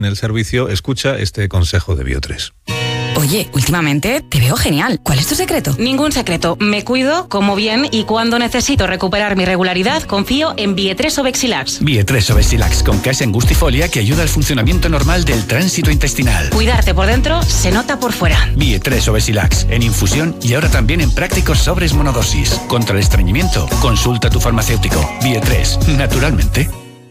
en el servicio, escucha este consejo de Bio3. Oye, últimamente te veo genial. ¿Cuál es tu secreto? Ningún secreto. Me cuido, como bien y cuando necesito recuperar mi regularidad, confío en Bio3 Obexilax. Bio3 Obexilax con case angustifolia que ayuda al funcionamiento normal del tránsito intestinal. Cuidarte por dentro se nota por fuera. Bio3 Obexilax en infusión y ahora también en prácticos sobres monodosis. Contra el estreñimiento, consulta a tu farmacéutico. Bio3, naturalmente.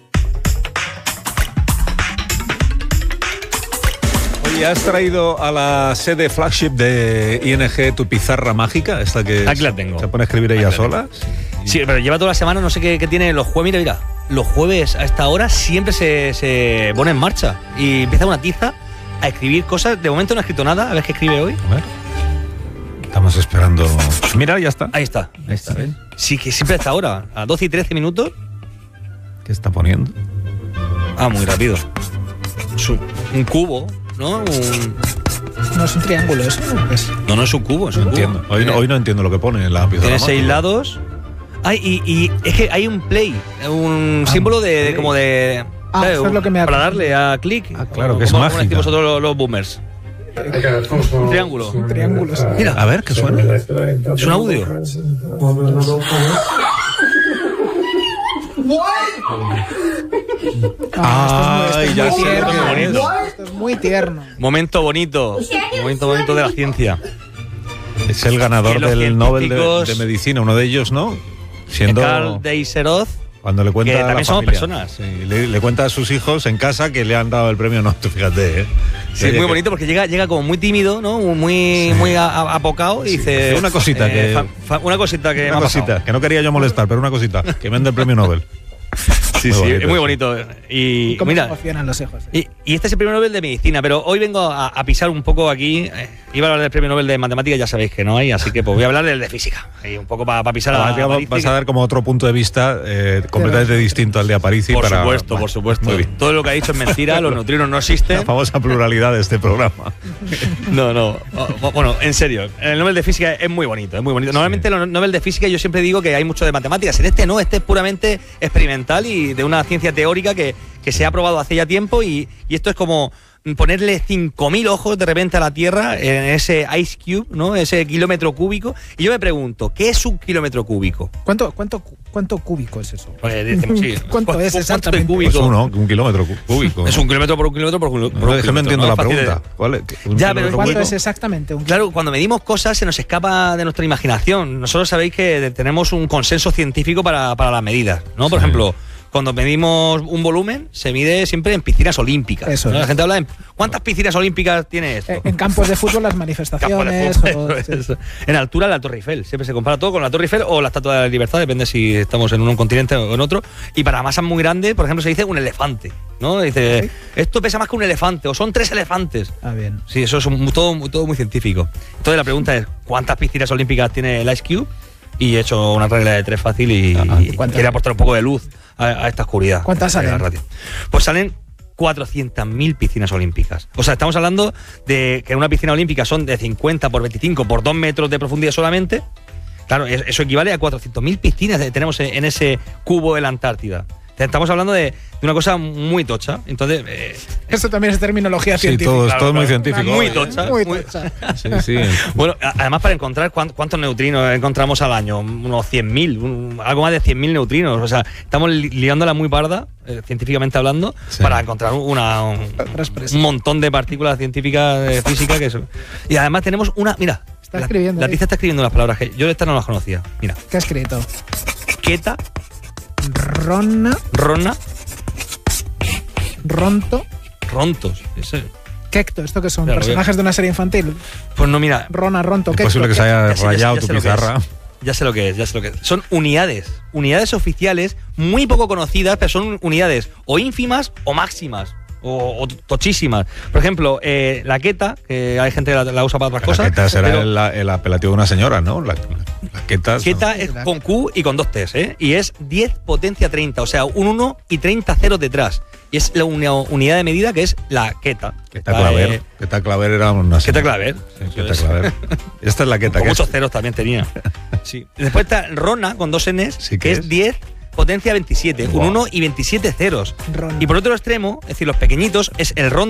¿Y has traído a la sede flagship de ING tu pizarra mágica? Esta que aquí la tengo. ¿Se pone a escribir ella sola? Sí, pero lleva toda la semana, no sé qué tiene los jueves. Mira, los jueves a esta hora siempre se pone en marcha y empieza una tiza a escribir cosas. De momento no ha escrito nada, a ver qué escribe hoy. A ver. Estamos esperando. Mira, ya está. Ahí está. ¿Ves? Sí, que siempre a esta hora, a 12 y 13 minutos. ¿Qué está poniendo? Muy rápido. Es un cubo, ¿no? No es un triángulo, eso no No es un cubo, es un entiendo. cubo. Hoy no entiendo lo que pone en la pizarra. Tiene 6 lados. Y es que hay un play, un símbolo de como de. ¿sabes? Eso es lo que me para darle a clic. Claro, que es mágica. Como decimos nosotros los boomers. Un triángulo. Un triángulo. Mira, a ver, ¿qué suena? Es un audio. Esto es muy tierno. Momento bonito de la ciencia. Es el ganador del Nobel de Medicina, uno de ellos, ¿no? Siendo Karl Deiseroth. Cuando le cuenta que a la también somos familia. personas. Sí, le cuenta a sus hijos en casa que le han dado el premio Nobel, fíjate, ¿eh? Sí, es muy bonito porque llega como muy tímido, ¿no? Muy apocado y dice... Una cosita que... una cosita que... Una cosita, que no quería yo molestar, pero una cosita, que me den el premio Nobel. Sí, es muy bonito. Y cómo mira, se emocionan los hijos. Y este es el premio Nobel de Medicina, pero hoy vengo a pisar un poco aquí. Iba a hablar del premio Nobel de Matemáticas, ya sabéis que no hay, así que pues voy a hablar del de Física. Y un poco para pisar a vas a dar como otro punto de vista completamente distinto al de Aparici. Por supuesto. Muy bien. Todo lo que ha dicho es mentira, los neutrinos no existen. La famosa pluralidad de este programa. No. Bueno, en serio, el Nobel de Física es muy bonito, es muy bonito. Normalmente los Nobel de Física yo siempre digo que hay mucho de matemáticas. En este no, este es puramente experimental y de una ciencia teórica que se ha probado hace ya tiempo y esto es como ponerle 5.000 ojos de repente a la Tierra en ese ice cube, ¿no? Ese kilómetro cúbico. Y yo me pregunto, ¿qué es un kilómetro cúbico? ¿Cuánto cúbico es eso? Sí. ¿Cuánto es exactamente? Pues un kilómetro cúbico. Es un kilómetro por un kilómetro por un kilómetro. Es que no entiendo la pregunta. Pero ¿cuánto es exactamente? Claro, cuando medimos cosas se nos escapa de nuestra imaginación. Nosotros sabéis que tenemos un consenso científico para las medidas, ¿no? Por ejemplo, cuando medimos un volumen, se mide siempre en piscinas olímpicas. Eso, ¿no? La gente habla de ¿cuántas piscinas olímpicas tiene esto? En campos de fútbol, las manifestaciones. Eso. En altura, la Torre Eiffel. Siempre se compara todo con la Torre Eiffel o la Estatua de la Libertad, depende si estamos en un continente o en otro. Y para masas muy grandes, por ejemplo, se dice un elefante, ¿no? Dice, esto pesa más que un elefante, o son 3 elefantes. Bien. Sí, eso es todo muy científico. Entonces la pregunta es, ¿cuántas piscinas olímpicas tiene el Ice Cube? Y he hecho una regla de 3 fácil y quiere aportar un poco de luz a esta oscuridad. ¿Cuántas salen? Pues salen 400.000 piscinas olímpicas. O sea, estamos hablando de que una piscina olímpica son de 50 por 25 por 2 metros de profundidad solamente. Claro, eso equivale a 400.000 piscinas que tenemos en ese cubo de la Antártida. Estamos hablando de una cosa muy tocha. Entonces, esto también es terminología científica. Sí, todo muy científico. Muy tocha. Muy tocha. Sí. Bueno, además para encontrar cuántos neutrinos encontramos al año, unos 100.000, algo más de 100.000 neutrinos. O sea, estamos liándola muy parda, científicamente hablando, para encontrar un montón de partículas científicas de física. Y además tenemos una... Mira, está escribiendo. La tiza está escribiendo las palabras que yo estas no las conocía. Mira. ¿Qué ha escrito? Queta. Ronna. Ronto. Rontos. Quecto, ¿esto qué son? ¿Personajes de una serie infantil? Pues no, mira. Ronna, Ronto, Quecto. Es posible que se haya rayado tu pizarra. Ya sé lo que es. Son unidades oficiales muy poco conocidas, pero son unidades o ínfimas o máximas. O tochísimas. Por ejemplo, la queta, que hay gente que la usa para otras cosas. La queta será el apelativo de una señora, ¿no? La queta es con Q y con 2 T's, ¿eh? Y es 10 potencia 30, o sea, un 1 y 30 ceros detrás. Y es la unidad de medida que es la queta. Queta claver. Queta claver era una... Queta claver. Sí, queta claver. Esta es la queta. Con muchos ceros también tenía. Sí. Después está Ronna, con 2 Ns, que es 10 potencia 27, un 1 y 27 ceros. Ron. Y por otro extremo, es decir, los pequeñitos, es el Ron